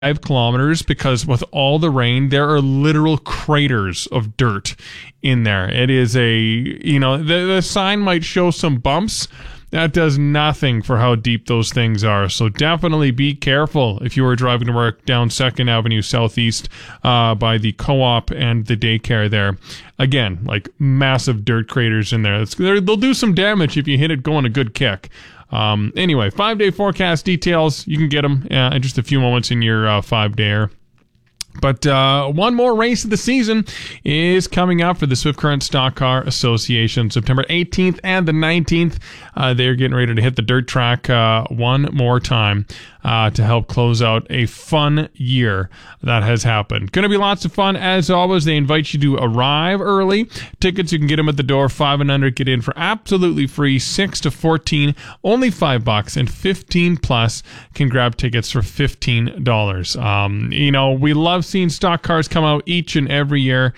kilometers because with all the rain, there are literal craters of dirt in there. It is the sign might show some bumps. That does nothing for how deep those things are. So definitely be careful if you are driving to work down 2nd Avenue Southeast by the co-op and the daycare there. Again, like massive dirt craters in there. They'll do some damage if you hit it going a good kick. Anyway, 5-day forecast details. You can get them in just a few moments in your 5-dayer. But one more race of the season is coming up for the Swift Current Stock Car Association, September 18th and the 19th. They're getting ready to hit the dirt track one more time to help close out a fun year that has happened. Going to be lots of fun as always. They invite you to arrive early. Tickets, you can get them at the door. 5 and under get in for absolutely free. 6 to 14, only $5, and 15 plus can grab tickets for $15. We love seeing stock cars come out each and every year.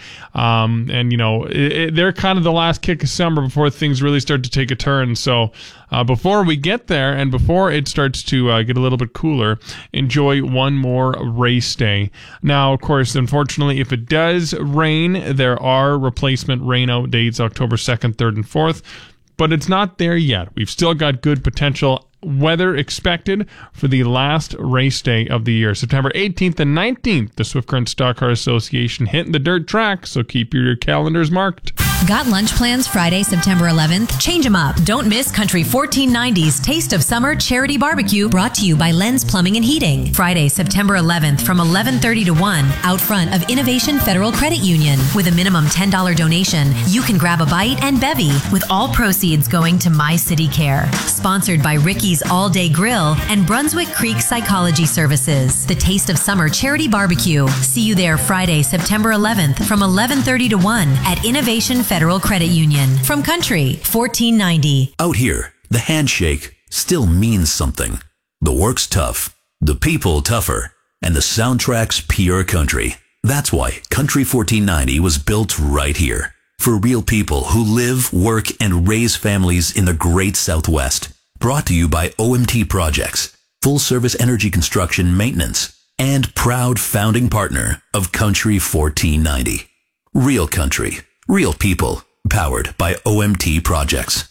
They're kind of the last kick of summer before things really start to take a turn. So before we get there and before it starts to get a little bit cooler, enjoy one more race day. Now, of course, unfortunately, if it does rain, there are replacement rain out dates, October 2nd, 3rd, and 4th. But it's not there yet. We've still got good potential weather expected for the last race day of the year, September 18th and 19th. The Swift Current Stock Car Association hitting the dirt track, so keep your calendars marked. Got lunch plans Friday, September 11th? Change them up. Don't miss Country 1490's Taste of Summer Charity Barbecue, brought to you by Lens Plumbing and Heating. Friday, September 11th from 11:30 to 1, out front of Innovation Federal Credit Union. With a minimum $10 donation, you can grab a bite and bevy, with all proceeds going to My City Care. Sponsored by Ricky's All Day Grill and Brunswick Creek Psychology Services. The Taste of Summer Charity Barbecue. See you there Friday, September 11th from 11:30 to 1 at Innovation Federal Credit Union. From Country 1490. Out here, the handshake still means something. The work's tough, the people tougher, and the soundtrack's pure country. That's why Country 1490 was built right here. For real people who live, work, and raise families in the great Southwest. Brought to you by OMT Projects, full service energy construction maintenance, and proud founding partner of Country 1490. Real country, real people, powered by OMT Projects.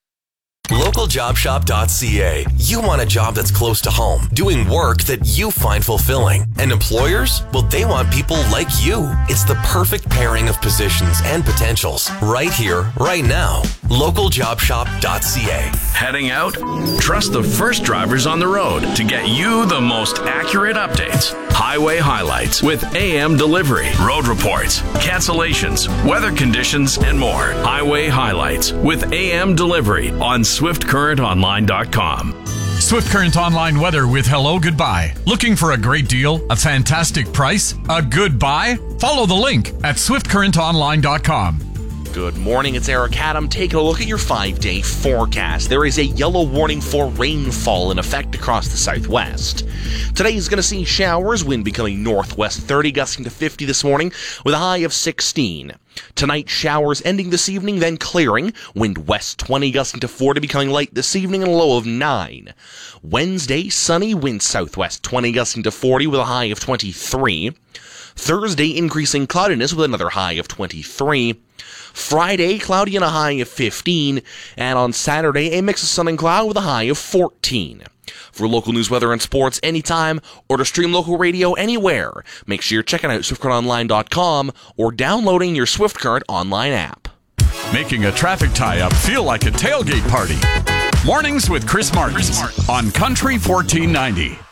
LocalJobShop.ca. You want a job that's close to home, doing work that you find fulfilling. And employers? Well, they want people like you. It's the perfect pairing of positions and potentials right here, right now. LocalJobShop.ca. Heading out? Trust the first drivers on the road to get you the most accurate updates. Highway highlights with AM delivery, road reports, cancellations, weather conditions, and more. Highway highlights with AM delivery on SwiftCurrentOnline.com. Swift Current Online weather with hello goodbye. Looking for a great deal, a fantastic price, a good buy? Follow the link at SwiftCurrentOnline.com. Good morning, it's Eric Adam. Taking a look at your 5-day forecast. There is a yellow warning for rainfall in effect across the southwest. Today is going to see showers, wind becoming northwest 30, gusting to 50 this morning with a high of 16. Tonight, showers ending this evening, then clearing. Wind west 20, gusting to 40, becoming light this evening and a low of 9. Wednesday, sunny, wind southwest 20, gusting to 40 with a high of 23. Thursday, increasing cloudiness with another high of 23. Friday, cloudy and a high of 15. And on Saturday, a mix of sun and cloud with a high of 14. For local news, weather, and sports anytime, or to stream local radio anywhere, make sure you're checking out SwiftCurrentOnline.com or downloading your Swift Current Online app. Making a traffic tie-up feel like a tailgate party. Mornings with Chris Martin on Country 1490.